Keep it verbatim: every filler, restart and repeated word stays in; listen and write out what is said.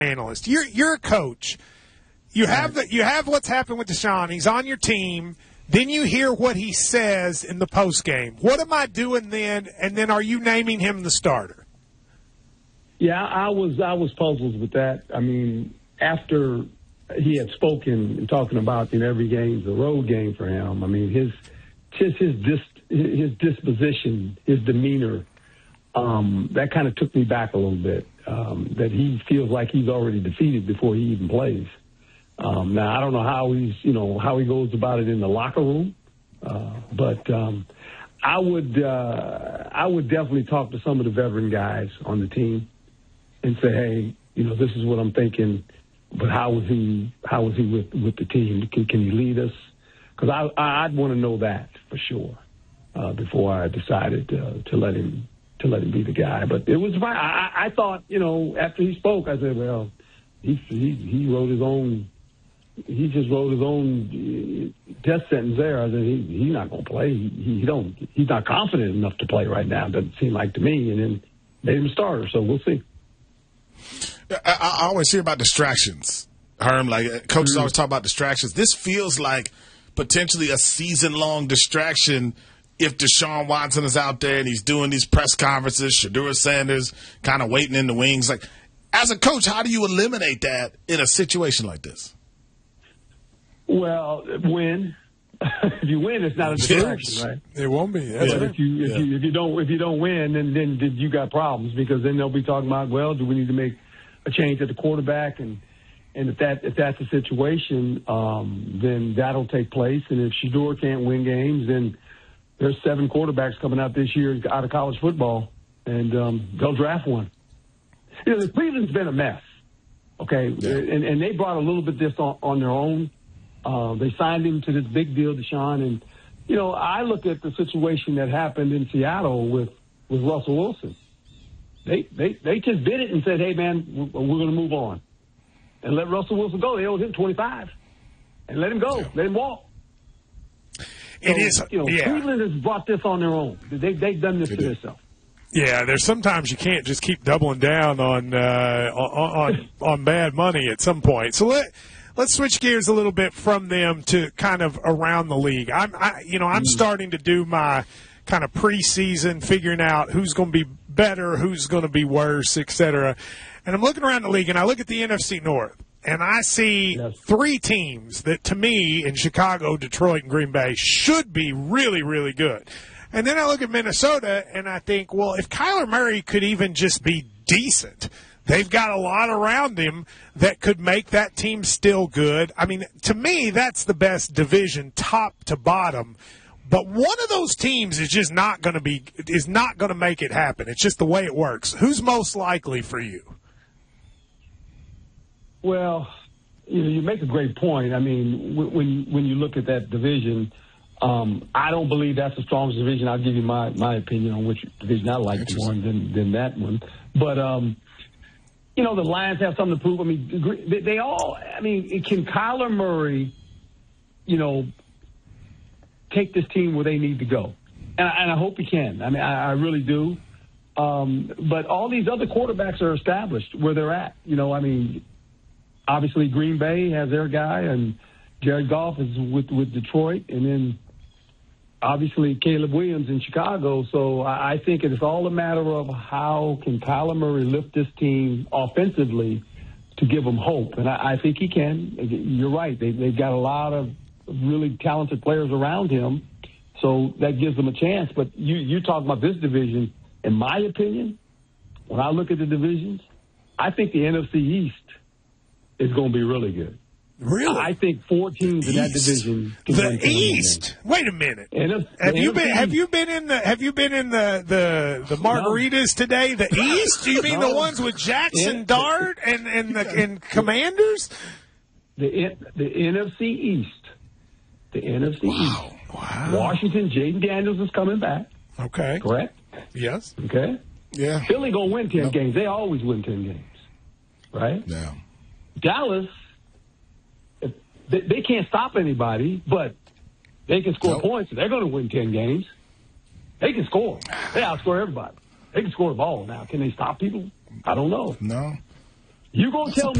analyst. You're you're a coach. You have the, you have what's happened with Deshaun. He's on your team. Then you hear what he says in the post game. What am I doing then? And then are you naming him the starter? Yeah, I was I was puzzled with that. I mean, after he had spoken and talking about, you know, every game's a road game for him. I mean, his just his dis, his disposition, his demeanor, um, that kind of took me back a little bit. Um, that he feels like he's already defeated before he even plays. Um, now I don't know how he's, you know, how he goes about it in the locker room, uh, but um, I would uh, I would definitely talk to some of the veteran guys on the team and say, hey, you know, this is what I'm thinking. But how was he? How was he with with the team? Can, can he lead us? Because I I'd want to know that for sure uh, before I decided uh, to let him to let him be the guy. But it was fine. I, I thought, you know, after he spoke, I said, well, he he, he wrote his own. He just wrote his own death sentence there. I said he, he's not going to play. He, he don't. He's not confident enough to play right now. Doesn't seem like to me. And then made him a starter. So we'll see. I, I always hear about distractions, Herm. Like coaches always talk about distractions. This feels like potentially a season-long distraction if Deshaun Watson is out there and he's doing these press conferences. Shedeur Sanders kind of waiting in the wings. Like, as a coach, how do you eliminate that in a situation like this? Well, win. If you win, it's not a distraction, right? It won't be. But if you if yeah. you if you don't if you don't win, then then you got problems, because then they'll be talking about, well, do we need to make a change at the quarterback, and and if that if that's the situation, um, then that'll take place. And if Shedeur can't win games, then there's seven quarterbacks coming out this year out of college football, and um, they'll draft one. You know, the Cleveland's been a mess. Okay, yeah. and and they brought a little bit of this on, on their own. Uh, they signed him to this big deal, Deshaun, and you know, I look at the situation that happened in Seattle with with Russell Wilson. They they they just did it and said, hey, man, we're, we're going to move on and let Russell Wilson go. They owed him twenty-five, and let him go, yeah. let him walk. It so, is, you know, yeah. Cleveland has brought this on their own. They they've done this they to did. themselves. Yeah, there's sometimes you can't just keep doubling down on uh, on, on on bad money at some point. So let. Let's switch gears a little bit from them to kind of around the league. I'm, I, you know, I'm starting to do my kind of preseason, figuring out who's going to be better, who's going to be worse, et cetera. And I'm looking around the league, and I look at the N F C North, and I see yes. three teams that, to me, in Chicago, Detroit, and Green Bay, should be really, really good. And then I look at Minnesota, and I think, well, if Kyler Murray could even just be decent, they've got a lot around him that could make that team still good. I mean, to me, that's the best division, top to bottom. But one of those teams is just not going to be is not going to make it happen. It's just the way it works. Who's most likely for you? Well, you know, you make a great point. I mean, when when you look at that division, um, I don't believe that's the strongest division. I'll give you my, my opinion on which division I like more than than that one. But um, you know, the Lions have something to prove. I mean, they, they all, I mean, can Kyler Murray, you know, take this team where they need to go? And I, and I hope he can. I mean, I, I really do. Um, but all these other quarterbacks are established where they're at. You know, I mean, obviously Green Bay has their guy, and Jared Goff is with, with Detroit, and then obviously Caleb Williams in Chicago. So I think it's all a matter of how can Kyler Murray lift this team offensively to give them hope. And I, I think he can. You're right. They, they've got a lot of really talented players around him, so that gives them a chance. But you, you talk about this division, in my opinion, when I look at the divisions, I think the N F C East is going to be really good. Really? I think four teams in that division. The East. Wait a minute. F- have you F- been? Have you been in the? Have you been in the the, the margaritas no. today? The East? Do you mean no. the ones with Jackson yeah. Dart and and the and Commanders? The the N F C East. The N F C wow. East. Wow. Washington. Jaden Daniels is coming back. Okay. Correct. Yes. Okay. Yeah. Philly gonna win ten yep. games. They always win ten games. Right. Yeah. Dallas. They, they can't stop anybody, but they can score nope. points. They're going to win ten games. They can score. They outscore everybody. They can score the ball. Now, can they stop people? I don't know. No. You gonna tell me